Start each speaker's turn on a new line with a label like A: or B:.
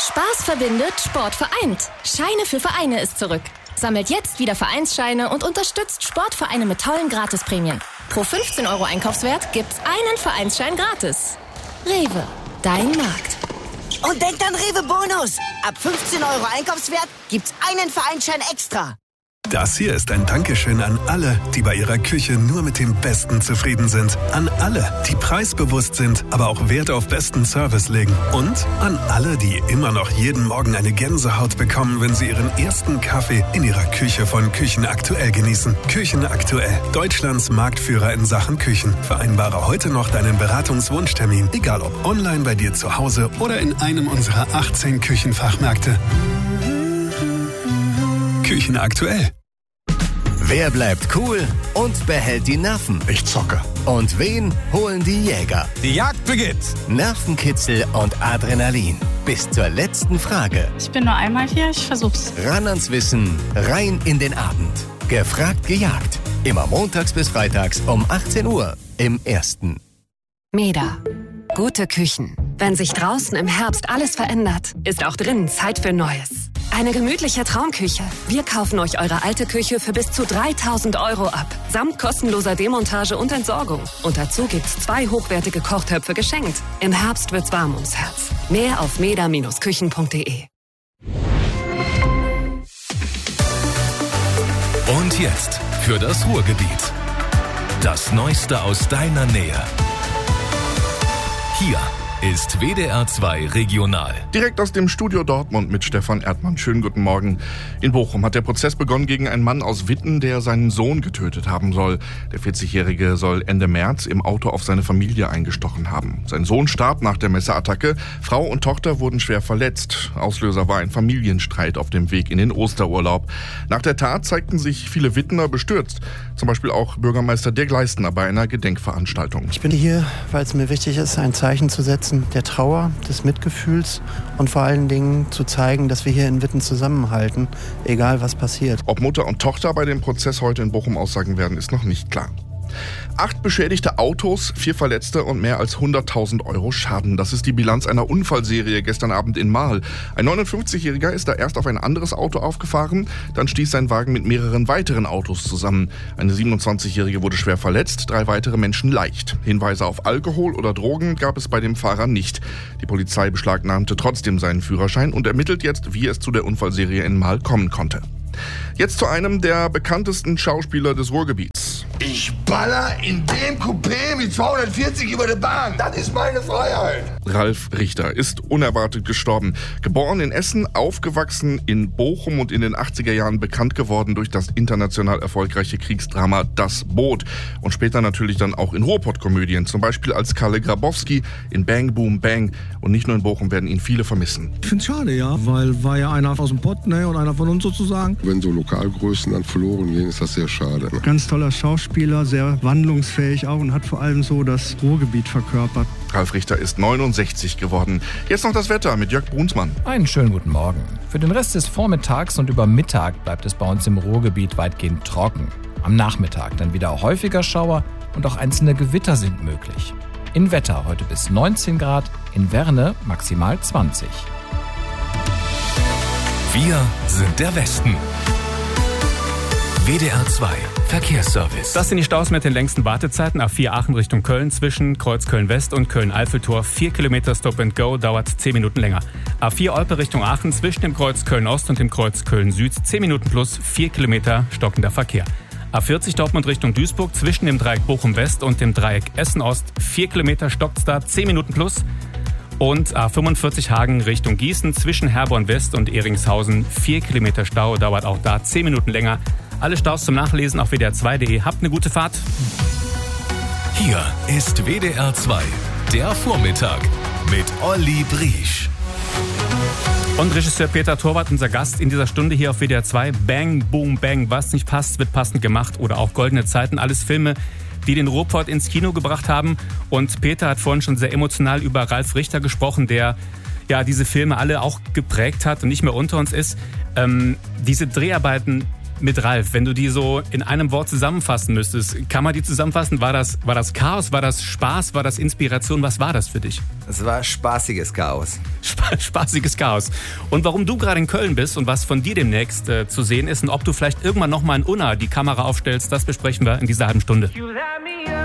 A: Spaß verbindet, Sport vereint. Scheine für Vereine ist zurück. Sammelt jetzt wieder Vereinsscheine und unterstützt Sportvereine mit tollen Gratisprämien. Pro 15 € Einkaufswert gibt's einen Vereinsschein gratis. Rewe, dein Markt.
B: Und denkt an Rewe Bonus. Ab 15 € Einkaufswert gibt's einen Vereinsschein extra.
C: Das hier ist ein Dankeschön an alle, die bei ihrer Küche nur mit dem Besten zufrieden sind. An alle, die preisbewusst sind, aber auch Wert auf besten Service legen. Und an alle, die immer noch jeden Morgen eine Gänsehaut bekommen, wenn sie ihren ersten Kaffee in ihrer Küche von Küchenaktuell genießen. Küchenaktuell, Deutschlands Marktführer in Sachen Küchen. Vereinbare heute noch deinen Beratungswunschtermin, egal ob online bei dir zu Hause oder in einem unserer 18 Küchenfachmärkte. Küchenaktuell.
D: Wer bleibt cool und behält die Nerven?
C: Ich zocke.
D: Und wen holen die Jäger?
E: Die Jagd beginnt.
D: Nervenkitzel und Adrenalin. Bis zur letzten Frage.
F: Ich bin nur einmal hier, ich versuch's.
D: Ran ans Wissen, rein in den Abend. Gefragt, gejagt. Immer montags bis freitags um 18 Uhr im Ersten.
G: Meda. Gute Küchen. Wenn sich draußen im Herbst alles verändert, ist auch drinnen Zeit für Neues. Eine gemütliche Traumküche. Wir kaufen euch eure alte Küche für bis zu 3.000 € ab. Samt kostenloser Demontage und Entsorgung. Und dazu gibt's 2 hochwertige Kochtöpfe geschenkt. Im Herbst wird's warm ums Herz. Mehr auf meda-küchen.de.
H: Und jetzt für das Ruhrgebiet. Das Neueste aus deiner Nähe. Hier ist WDR 2 Regional.
I: Direkt aus dem Studio Dortmund mit Stefan Erdmann. Schönen guten Morgen. In Bochum hat der Prozess begonnen gegen einen Mann aus Witten, der seinen Sohn getötet haben soll. Der 40-Jährige soll Ende März im Auto auf seine Familie eingestochen haben. Sein Sohn starb nach der Messerattacke. Frau und Tochter wurden schwer verletzt. Auslöser war ein Familienstreit auf dem Weg in den Osterurlaub. Nach der Tat zeigten sich viele Wittener bestürzt. Zum Beispiel auch Bürgermeister Dirk Leistner bei einer Gedenkveranstaltung.
J: Ich bin hier, weil es mir wichtig ist, ein Zeichen zu setzen der Trauer, des Mitgefühls und vor allen Dingen zu zeigen, dass wir hier in Witten zusammenhalten, egal was passiert.
I: Ob Mutter und Tochter bei dem Prozess heute in Bochum aussagen werden, ist noch nicht klar. 8 beschädigte Autos, 4 Verletzte und mehr als 100.000 € Schaden. Das ist die Bilanz einer Unfallserie gestern Abend in Marl. Ein 59-Jähriger ist da erst auf ein anderes Auto aufgefahren, dann stieß sein Wagen mit mehreren weiteren Autos zusammen. Eine 27-Jährige wurde schwer verletzt, 3 weitere Menschen leicht. Hinweise auf Alkohol oder Drogen gab es bei dem Fahrer nicht. Die Polizei beschlagnahmte trotzdem seinen Führerschein und ermittelt jetzt, wie es zu der Unfallserie in Marl kommen konnte. Jetzt zu einem der bekanntesten Schauspieler des Ruhrgebiets.
K: Ich baller in dem Coupé mit 240 über die Bahn. Das ist meine Freiheit.
I: Ralf Richter ist unerwartet gestorben. Geboren in Essen, aufgewachsen in Bochum und in den 80er Jahren bekannt geworden durch das international erfolgreiche Kriegsdrama Das Boot. Und später natürlich dann auch in Ruhrpott-Komödien, zum Beispiel als Kalle Grabowski in Bang Boom Bang. Und nicht nur in Bochum werden ihn viele vermissen.
L: Ich finde es schade, ja, weil war ja einer aus dem Pott, ne, und einer von uns sozusagen.
M: Wenn so Lokalgrößen dann verloren gehen, ist das sehr schade.
L: Ganz toller Schauspieler, sehr wandlungsfähig auch und hat vor allem so das Ruhrgebiet verkörpert.
I: Ralf Richter ist 69 geworden. Jetzt noch das Wetter mit Jörg Brunsmann.
N: Einen schönen guten Morgen. Für den Rest des Vormittags und über Mittag bleibt es bei uns im Ruhrgebiet weitgehend trocken. Am Nachmittag dann wieder häufiger Schauer und auch einzelne Gewitter sind möglich. In Wetter heute bis 19 Grad, in Werne maximal 20.
H: Wir sind der Westen. WDR 2 Verkehrsservice.
O: Das sind die Staus mit den längsten Wartezeiten. A4 Aachen Richtung Köln zwischen Kreuz Köln-West und Köln-Eiffeltor. 4 Kilometer Stop and Go, dauert 10 Minuten länger. A4 Olpe Richtung Aachen zwischen dem Kreuz Köln-Ost und dem Kreuz Köln-Süd. 10 Minuten plus 4 Kilometer stockender Verkehr. A40 Dortmund Richtung Duisburg zwischen dem Dreieck Bochum-West und dem Dreieck Essen-Ost. 4 Kilometer stockt's da, 10 Minuten plus. Und A45 Hagen Richtung Gießen zwischen Herborn-West und Eringshausen. 4 Kilometer Stau, dauert auch da 10 Minuten länger. Alle Staus zum Nachlesen auf wdr2.de. Habt eine gute Fahrt.
H: Hier ist WDR 2, der Vormittag mit Olli Briesch.
O: Und Regisseur Peter Torwart, unser Gast in dieser Stunde hier auf WDR 2. Bang, Boom, Bang. Was nicht passt, wird passend gemacht. Oder auch Goldene Zeiten. Alles Filme, die den Ruhrpott ins Kino gebracht haben. Und Peter hat vorhin schon sehr emotional über Ralf Richter gesprochen, der ja diese Filme alle auch geprägt hat und nicht mehr unter uns ist. Diese Dreharbeiten, mit Ralf. Wenn du die so in einem Wort zusammenfassen müsstest, kann man die zusammenfassen? War das Chaos? War das Spaß? War das Inspiration? Was war das für dich?
E: Es war spaßiges Chaos.
O: Spaßiges Chaos. Und warum du gerade in Köln bist und was von dir demnächst zu sehen ist und ob du vielleicht irgendwann nochmal in Unna die Kamera aufstellst, das besprechen wir in dieser halben Stunde.